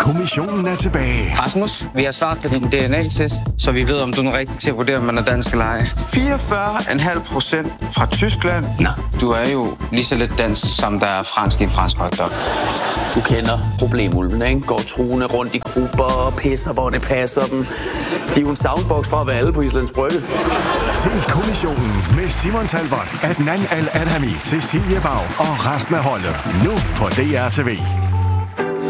Kommissionen er tilbage. Rasmus, vi har svaret på din DNA-test, så vi ved, om du er rigtig til at vurdere, om man er dansk eller ej. 44,5% fra Tyskland. Nå, du er jo lige så lidt dansk, som der er fransk i en fransk hotdog. Du kender problemulvene, ikke? Går truende rundt i grupper og pisser, hvor det passer dem. De er jo en soundbox fra at være alle på Islands Brygge. Se Kommissionen med Simon Talbot, Adnan Al-Adhami, Cecilie Bag og resten af holdet. Nu på DR TV.